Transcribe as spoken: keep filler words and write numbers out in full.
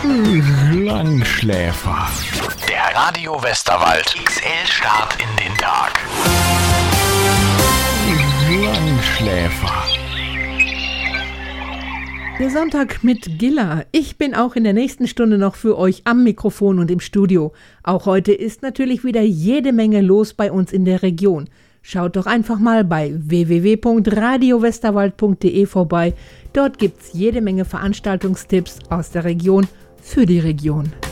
Langschläfer. Der Radio Westerwald X L-Start in den Tag. Langschläfer. Der Sonntag mit Gilla. Ich bin auch in der nächsten Stunde noch für euch am Mikrofon und im Studio. Auch heute ist natürlich wieder jede Menge los bei uns in der Region. Schaut doch einfach mal bei w w w punkt radio westerwald punkt d e vorbei. Dort gibt's jede Menge Veranstaltungstipps aus der Region für die Region.